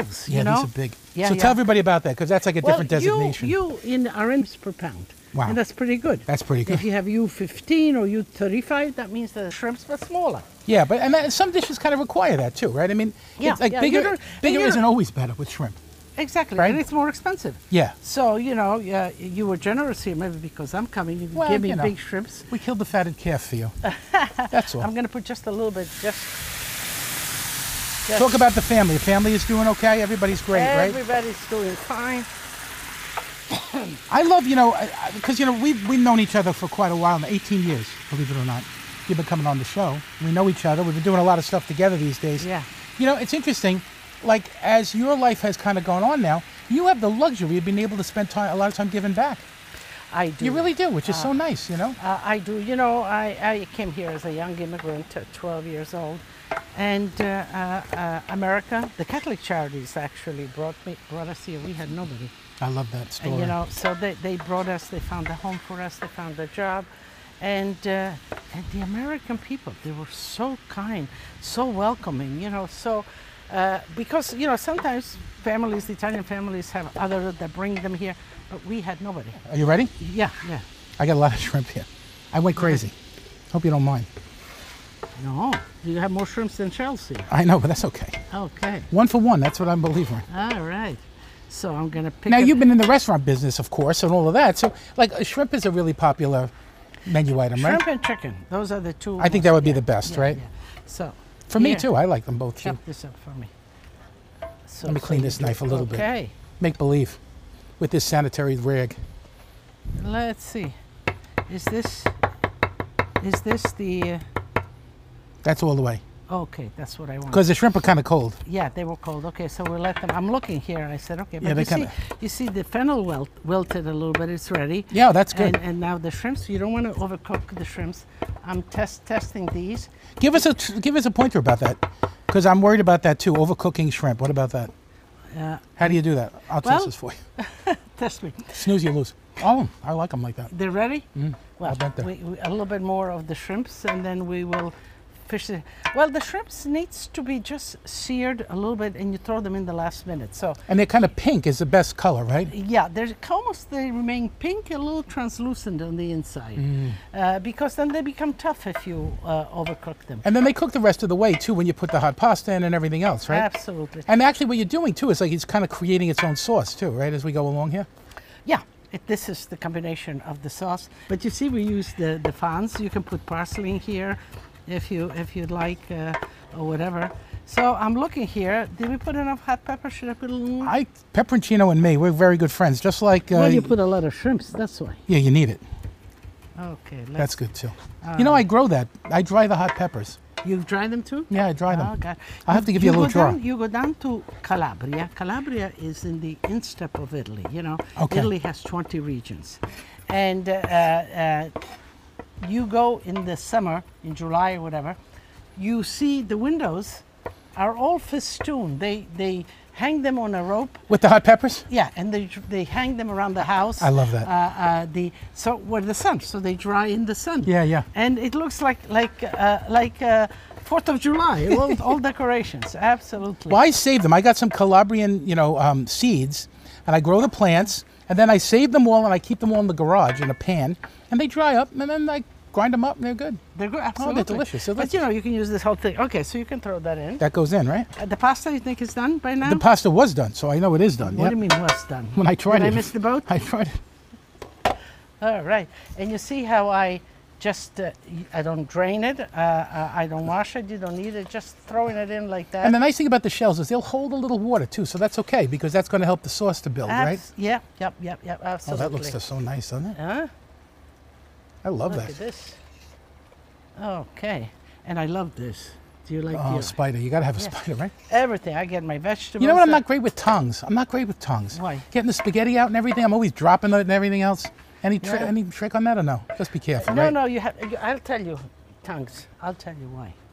shells, Yeah, you know? these are big. Yeah, so yeah. tell everybody about that, because that's like a different designation. You are in per pound. Wow. And that's pretty good. That's pretty good. If you have U15 or U35, that means the shrimps were smaller. Yeah, but some dishes kind of require that too, right? I mean, Yeah, it's like yeah, bigger you don't- isn't always better with shrimp. Exactly, Right? and it's more expensive. Yeah. So, you know, you were generous here, maybe because I'm coming. You Well, give me you know. big shrimps. We killed the fatted calf for you. That's all. I'm going to put just a little bit, just Talk about the family. The family is doing okay? Everybody's great, right? everybody's doing fine. I love, because, we've known each other for quite a while now, 18 years, believe it or not. You've been coming on the show. We know each other. We've been doing a lot of stuff together these days. Yeah. It's interesting, like, as your life has kind of gone on now, you have the luxury of being able to spend a lot of time giving back. I do. You really do, which is so nice, I do. I came here as a young immigrant at 12 years old. And America, the Catholic Charities actually brought us here. We had nobody. I love that story. And, so they brought us, they found a home for us, they found a job. And the American people, they were so kind, so welcoming, so because, sometimes families, Italian families have others that bring them here, but we had nobody. Are you ready? Yeah. I got a lot of shrimp here. I went crazy. Hope you don't mind. No, you have more shrimps than shells here. I know, but that's okay. Okay. 1 for 1, that's what I'm believing. All right. So I'm going to pick Now, it. you've been in the restaurant business, of course, and all of that. So, like, shrimp is a really popular menu item, right? Shrimp and chicken. Those are the two. I think that would be the best, right? Yeah. So For me, here, too. I like them both, too. chop this up for me. So, Let me clean you this do- knife a little bit. Okay. Make believe with this sanitary rag. Let's see. Is this the? That's all the way. Okay, that's what I want. Because the shrimp are kind of cold. Yeah, they were cold. Okay, so we'll let them. I'm looking here. I said, okay, but Yeah, they you see the fennel wilted a little bit. It's ready. Yeah, that's good. And now the shrimps. You don't want to overcook the shrimps. I'm testing these. Give us a pointer about that, because I'm worried about that too. Overcooking shrimp. What about that? How do you do that? I'll test well- this for you. Test me. Snooze, you lose. Oh, I like them like that. They're ready? Well, I'll bet they- a little bit more of the shrimps, and then we will fish it. Well, the shrimps needs to be just seared a little bit, and you throw them in the last minute. So, And they're kind of pink is the best color, right? yeah, they remain pink, a little translucent on the inside, because then they become tough if you overcook them. And then they cook the rest of the way too when you put the hot pasta in and everything else, right? Absolutely. And actually, what you're doing too is like it's kind of creating its own sauce too, right? As we go along here. Yeah. This is the combination of the sauce. But you see, we use the fans. You can put parsley in here if you'd like, or whatever. So I'm looking here. Did we put enough hot pepper? Should I put a little more? Pepperoncino and me, we're very good friends. Just like Well, you put a lot of shrimps, that's why. yeah, you need it. Okay, That's good too. I grow that. I dry the hot peppers. You dry them too? Yeah, I dry them. Oh, God. I'll have to give you a little drawer. You go down to Calabria. Calabria is in the instep of Italy, Okay. Italy has 20 regions. And you go in the summer, in July or whatever, you see the windows are all festooned. They hang them on a rope. With the hot peppers? Yeah, and they hang them around the house. I love that. So where the sun, so they dry in the sun. Yeah, yeah. And it looks like 4th of July, all decorations, absolutely. Well, I save them. I got some Calabrian, seeds, and I grow the plants, and then I save them all, and I keep them all in the garage in a pan, and they dry up, and then I grind them up, and they're good. They're good, Oh, absolutely. they're delicious. But you can use this whole thing. Okay, so you can throw that in. That goes in, right? The pasta, you think is done by now? The pasta was done, so I know it is done. What Yep. do you mean was done? When I tried Did it. I miss the boat? I tried it. All right. And you see how I just, I don't drain it, I don't wash it, you don't need it, just throwing it in like that. And the nice thing about the shells is they'll hold a little water too, so that's okay because that's going to help the sauce to build, right? Yep, absolutely. Oh, that looks just so nice, doesn't it? Huh? I love Look that. at this. Okay. And I love this. Do you like Oh, the spider. You got to have a Yeah. spider, right? everything? I get my vegetables. You know what? I'm not great with tongs. I'm not great with tongs. Why? Getting the spaghetti out and everything, I'm always dropping it and everything else. Any Yeah. trick on that or no? Just be careful, No, right? no, I'll tell you, tongues. I'll tell you why.